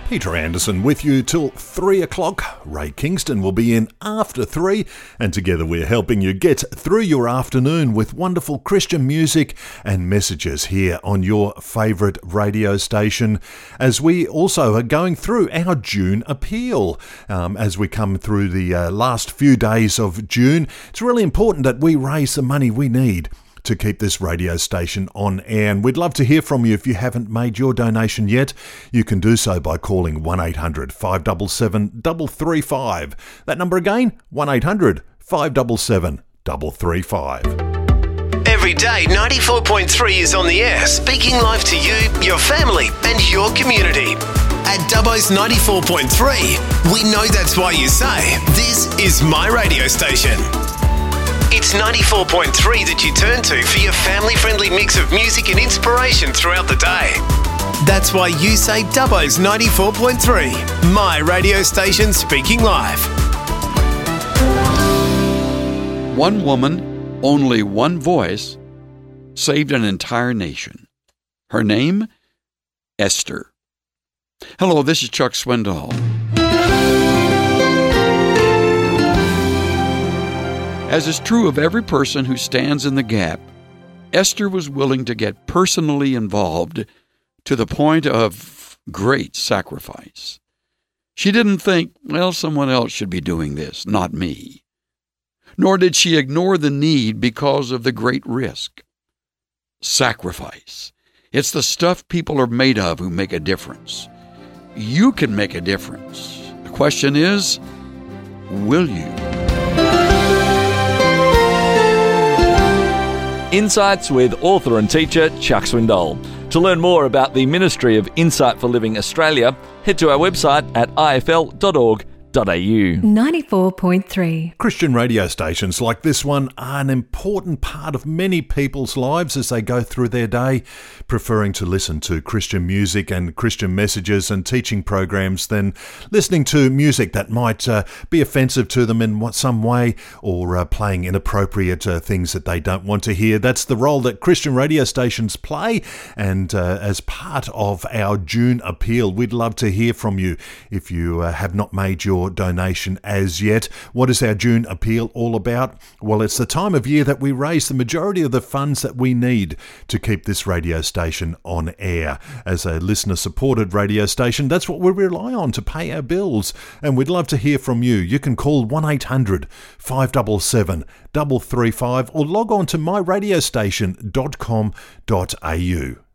Peter Anderson with you till 3 o'clock. Ray Kingston will be in after 3, and together we're helping you get through your afternoon with wonderful Christian music and messages here on your favourite radio station, as we also are going through our June appeal. As we come through the last few days of June, it's really important that we raise the money we need to keep this radio station on air. And we'd love to hear from you. If you haven't made your donation yet, you can do so by calling 1800 577 335. That number again, 1800 577 335. Every day, 94.3 is on the air, speaking life to you, your family, and your community. At Dubbo's 94.3, we know that's why you say, this is my radio station. It's 94.3 that you turn to for your family-friendly mix of music and inspiration throughout the day. That's why you say Dubbo's 94.3, my radio station speaking live. One woman, only one voice, saved an entire nation. Her name? Esther. Hello, this is Chuck Swindoll. As is true of every person who stands in the gap, Esther was willing to get personally involved to the point of great sacrifice. She didn't think, well, someone else should be doing this, not me. Nor did she ignore the need because of the great risk. Sacrifice. It's the stuff people are made of who make a difference. You can make a difference. The question is, will you? Insights with author and teacher Chuck Swindoll. To learn more about the Ministry of Insight for Living Australia, head to our website at ifl.org.au. 94.3. Christian radio stations like this one are an important part of many people's lives as they go through their day, preferring to listen to Christian music and Christian messages and teaching programs than listening to music that might be offensive to them in some way, or playing inappropriate things that they don't want to hear. That's the role that Christian radio stations play, and as part of our June appeal, we'd love to hear from you. If you have not made your donation as yet, what is our June appeal all about? Well, it's the time of year that we raise the majority of the funds that we need to keep this radio station on air. As a listener-supported radio station, that's what we rely on to pay our bills, and we'd love to hear from you. You can call 1800 577 335 or log on to myradiostation.com.au.